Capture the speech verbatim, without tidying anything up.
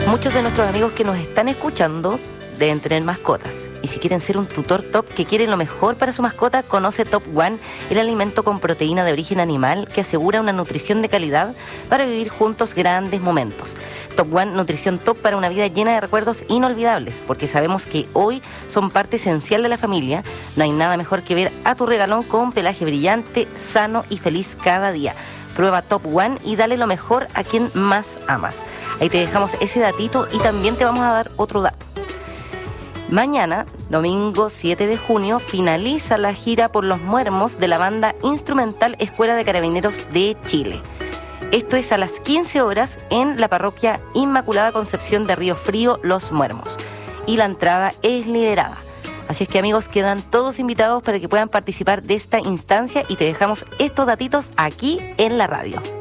Muchos de nuestros amigos que nos están escuchando deben tener mascotas. Y si quieren ser un tutor top que quiere lo mejor para su mascota, conoce Top One, el alimento con proteína de origen animal que asegura una nutrición de calidad para vivir juntos grandes momentos. Top One, nutrición top para una vida llena de recuerdos inolvidables, porque sabemos que hoy son parte esencial de la familia. No hay nada mejor que ver a tu regalón con un pelaje brillante, sano y feliz cada día. Prueba Top One y dale lo mejor a quien más amas. Ahí te dejamos ese datito y también te vamos a dar otro dato. Mañana, domingo siete de junio, finaliza la gira por los Muermos de la banda instrumental Escuela de Carabineros de Chile. Esto es a las quince horas en la parroquia Inmaculada Concepción de Río Frío, Los Muermos. Y la entrada es liberada. Así es que, amigos, quedan todos invitados para que puedan participar de esta instancia y te dejamos estos datitos aquí en la radio.